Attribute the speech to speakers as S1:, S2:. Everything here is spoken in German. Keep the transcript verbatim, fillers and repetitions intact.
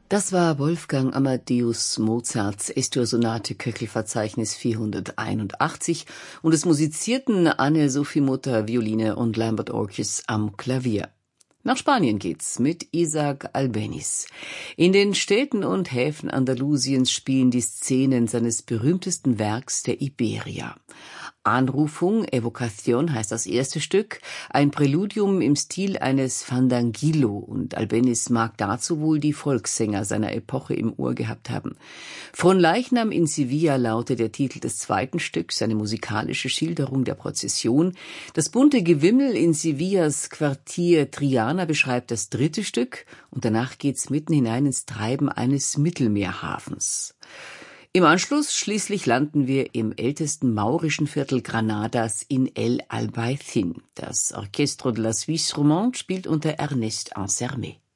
S1: Das war Wolfgang Amadeus Mozarts Es-Dur-Sonate Köchelverzeichnis vierhunderteinundachtzig und es musizierten Anne-Sophie Mutter Violine und Lambert Orkes am Klavier. Nach Spanien geht's mit Isaac Albéniz. In den Städten und Häfen Andalusiens spielen die Szenen seines berühmtesten Werks der Iberia. Anrufung, Evocación heißt das erste Stück, ein Präludium im Stil eines Fandangillo, und Albéniz mag dazu wohl die Volkssänger seiner Epoche im Ohr gehabt haben. Fronleichnam in Sevilla lautet der Titel des zweiten Stücks, eine musikalische Schilderung der Prozession. Das bunte Gewimmel in Sevillas Quartier Triana beschreibt das dritte Stück, und danach geht's mitten hinein ins Treiben eines Mittelmeerhafens. Im Anschluss schließlich landen wir im ältesten maurischen Viertel Granadas in El Albaicín. Das Orchestre de la Suisse Romande spielt unter Ernest Ansermet.